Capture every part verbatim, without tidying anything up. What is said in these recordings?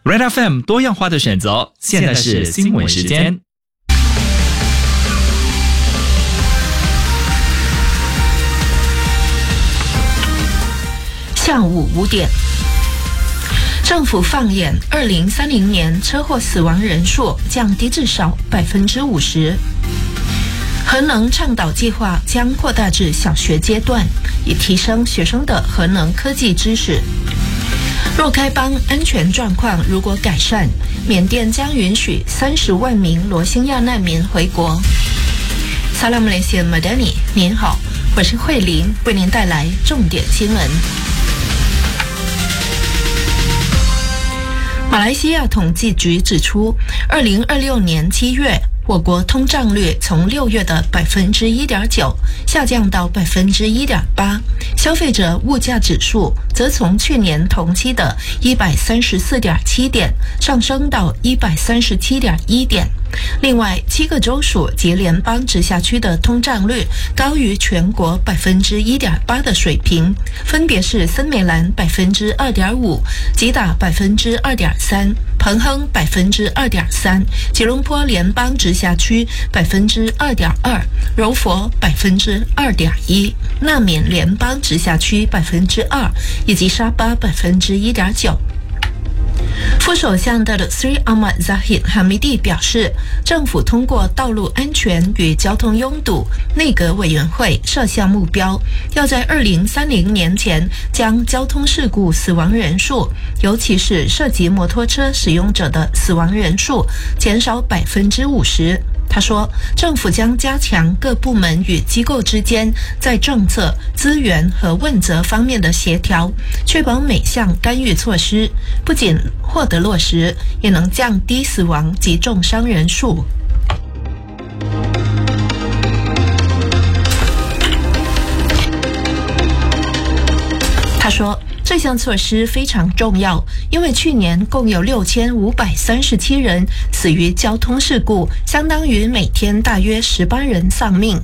Red F M 多样化的选择，现在是新闻时间。 下午五点，政府放眼二零三零年车祸死亡人数降低至少百分之五十。核能倡导计划将扩大至小学阶段，以提升学生的核能科技知识。若开邦安全状况如果改善，缅甸将允许三十万名罗兴亚难民回国。Salam Malaysia Madani， 您好，我是慧玲，为您带来重点新闻。马来西亚统计局指出，二零二六年七月，我国通胀率从六月的百分之一点九下降到百分之一点八，消费者物价指数则从去年同期的一百三十四点七点上升到一百三十七点一点。另外，七个州属及联邦直辖区的通胀率高于全国百分之一点八的水平，分别是森美兰百分之二点五，吉打百分之二点三，彭亨百分之二点三，吉隆坡联邦直辖区百分之二点二，柔佛百分之二点一，纳缅联邦直辖区百分之二，以及沙巴百分之一点九。副首相的 Sri Ahmad Zahid Hamidi 表示，政府通过道路安全与交通拥堵内阁委员会设下目标，要在二零三零年前将交通事故死亡人数，尤其是涉及摩托车使用者的死亡人数减少百分之五十。他说，政府将加强各部门与机构之间在政策、资源和问责方面的协调，确保每项干预措施不仅获得落实，也能降低死亡及重伤人数。他说，这项措施非常重要，因为去年共有六千五百三十七人死于交通事故，相当于每天大约十八人丧命。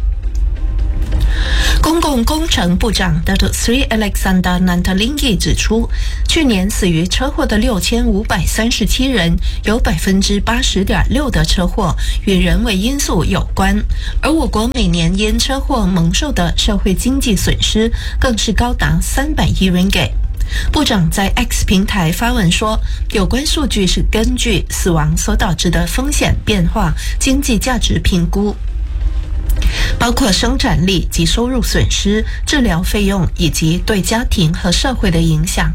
公共工程部长 Datuk Seri Alexander Nantalinggi 指出，去年死于车祸的六千五百三十七人，有百分之八十点六的车祸与人为因素有关，而我国每年因车祸蒙受的社会经济损失更是高达三百亿 ringgit。部长在 X 平台发文说，有关数据是根据死亡所导致的风险变化经济价值评估，包括生产力及收入损失、治疗费用以及对家庭和社会的影响。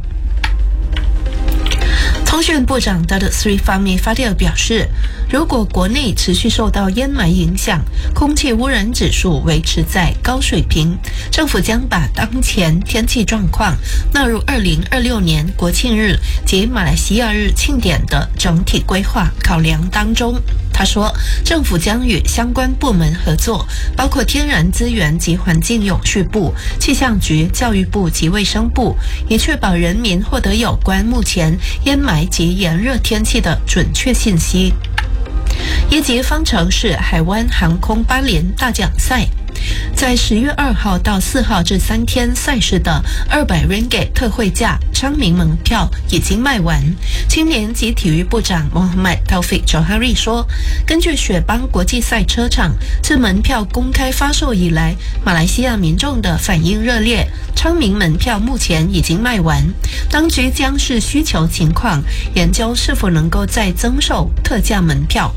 通讯部长 Datuk Seri Fahmi Fadil 表示，如果国内持续受到烟霾影响，空气污染指数维持在高水平，政府将把当前天气状况纳入二零二六年国庆日及马来西亚日庆典的整体规划考量当中。他说，政府将与相关部门合作，包括天然资源及环境永续部、气象局、教育部及卫生部，以确保人民获得有关目前烟霾及炎热天气的准确信息。一级方程式海湾航空巴联大奖赛在十月二号到四号这三天赛事的二百 ringgit 特惠价昌明门票已经卖完。青年及体育部长 Mohammad Taufik Johari 说，根据雪邦国际赛车场自门票公开发售以来，马来西亚民众的反应热烈，昌明门票目前已经卖完，当局将视需求情况研究是否能够再增售特价门票。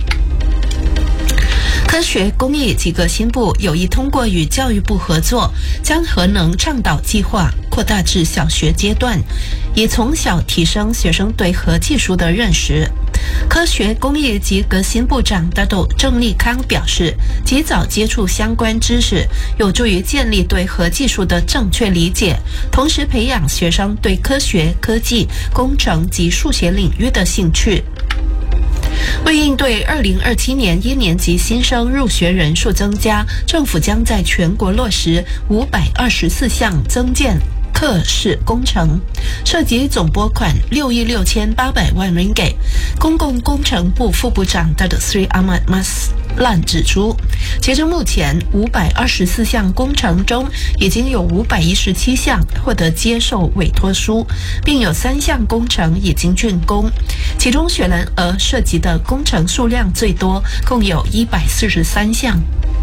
科学工业及革新部有意通过与教育部合作，将核能倡导计划扩大至小学阶段，以从小提升学生对核技术的认识。科学工业及革新部长大斗郑立康表示，及早接触相关知识有助于建立对核技术的正确理解，同时培养学生对科学、科技、工程及数学领域的兴趣。为应对二零二七年一年级新生入学人数增加，政府将在全国落实五百二十四项增建科特市工程，涉及总拨款六亿六千八百万 ringgit。公共工程部副部长 Datuk Seri Ahmad Maslan 指出，截至目前五百二十四项工程中，已经有五百一十七项获得接受委托书，并有三项工程已经竣工，其中雪兰莪涉及的工程数量最多，共有一百四十三项。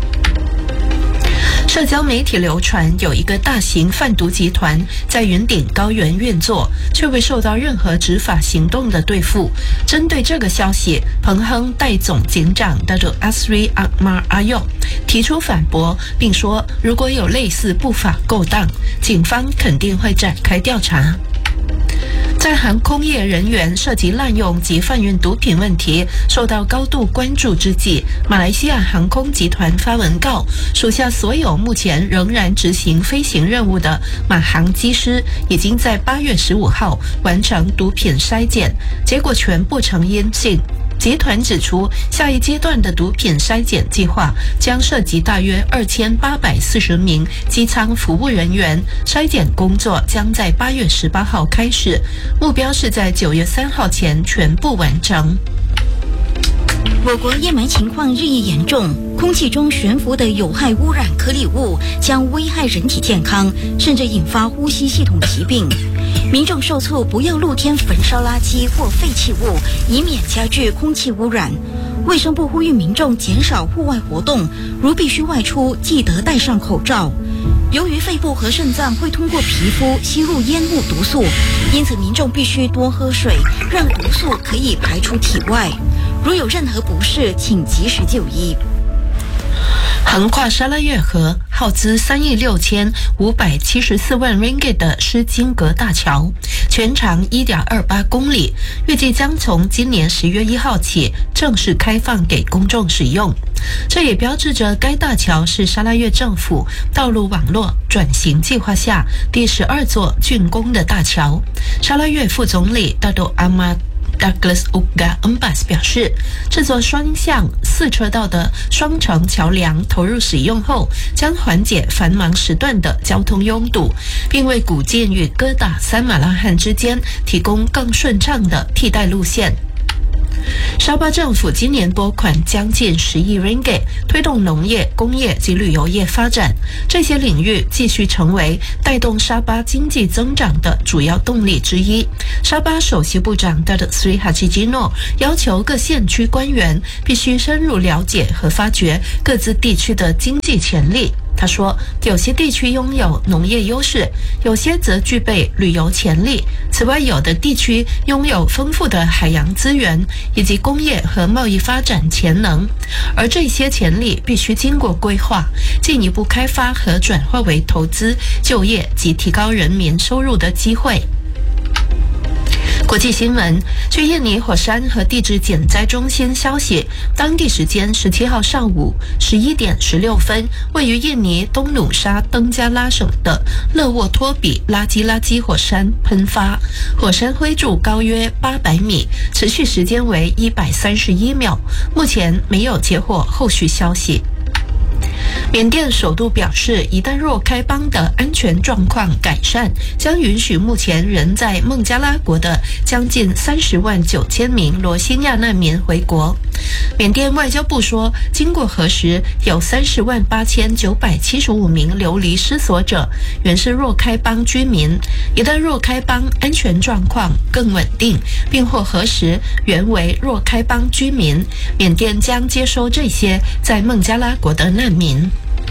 社交媒体流传有一个大型贩毒集团在云顶高原运作，却未受到任何执法行动的对付。针对这个消息，彭亨代总警长 Datuk Asri Akmar Ayub 提出反驳，并说如果有类似不法勾当，警方肯定会展开调查。在航空业人员涉及滥用及贩运毒品问题受到高度关注之际，马来西亚航空集团发文告，属下所有目前仍然执行飞行任务的马航机师，已经在八月十五号完成毒品筛检，结果全部呈阴性。集团指出，下一阶段的毒品筛检计划将涉及大约二千八百四十名机舱服务人员，筛检工作将在八月十八号开始，目标是在九月三号前全部完成。 我国烟霾情况日益严重，空气中悬浮的有害污染颗粒物将危害人体健康，甚至引发呼吸系统疾病。民众受促不要露天焚烧垃圾或废弃物，以免加剧空气污染。卫生部呼吁民众减少户外活动，如必须外出，记得戴上口罩。由于肺部和肾脏会通过皮肤吸入烟雾毒素，因此民众必须多喝水，让毒素可以排出体外。如有任何不适，请及时就医。 横跨沙拉越河，耗资三亿六千五百七十四万 ringgit 的施金阁大桥，全长一点二八公里，预计将从今年十月一号起正式开放给公众使用。这也标志着该大桥是沙拉越政府道路网络转型计划下第十二座竣工的大桥。沙拉越副总理 Datuk Ahmad Douglas Uga Embas 表示，这座双向四车道的双城桥梁投入使用后，将缓解繁忙时段的交通拥堵，并为古晋与哥打三马拉汉之间提供更顺畅的替代路线。沙巴政府今年拨款将近十亿 ringgit， 推动农业、工业及旅游业发展，这些领域继续成为带动沙巴经济增长的主要动力之一。沙巴首席部长 Datuk Seri Haji Jino 要求各县区官员必须深入了解和发掘各自地区的经济潜力。他说，有些地区拥有农业优势，有些则具备旅游潜力。此外，有的地区拥有丰富的海洋资源以及工业和贸易发展潜能，而这些潜力必须经过规划，进一步开发和转化为投资、就业及提高人民收入的机会。国际新闻，据印尼火山和地质减灾中心消息，当地时间十七号上午十一点十六分，位于印尼东努沙登加拉省的勒沃托比拉基拉基火山喷发，火山灰柱高约八百米，持续时间为一百三十一秒，目前没有接获后续消息。缅甸首都表示，一旦若开邦的安全状况改善，将允许目前人在孟加拉国的将近三十万九千名罗兴亚难民回国。缅甸外交部说，经过核实，有三十万八千九百七十五名流离失所者原是若开邦居民。一旦若开邦安全状况更稳定，并获核实原为若开邦居民，缅甸将接收这些在孟加拉国的难民。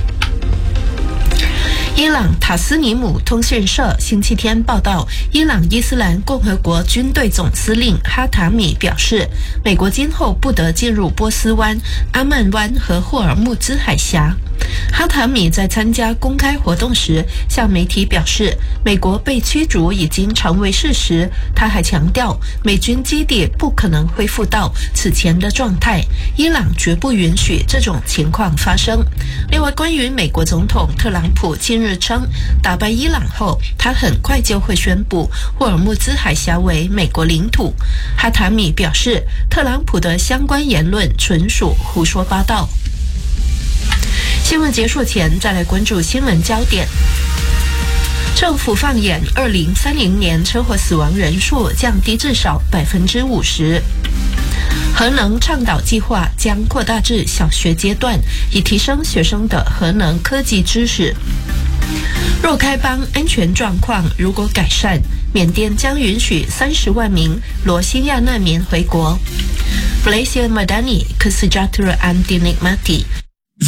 伊朗塔斯尼姆通讯社星期天报道，伊朗伊斯兰共和国军队总司令哈塔米表示，美国今后不得进入波斯湾、阿曼湾和霍尔木兹海峡。哈塔米在参加公开活动时向媒体表示，美国被驱逐已经成为事实。他还强调，美军基地不可能恢复到此前的状态，伊朗绝不允许这种情况发生。另外，关于美国总统特朗普近日称，打败伊朗后，他很快就会宣布霍尔木兹海峡为美国领土。哈塔米表示，特朗普的相关言论纯属胡说八道。新闻结束前，再来关注新闻焦点。 政府放眼二零三零年车祸死亡人数降低至少百分之五十。核能倡导计划将扩大至小学阶段，以提升学生的核能科技知识。若开邦安全状况如果改善，缅甸将允许三十万名罗兴亚难民回国。Malaysia Madani Kesejahteraan Dinikmati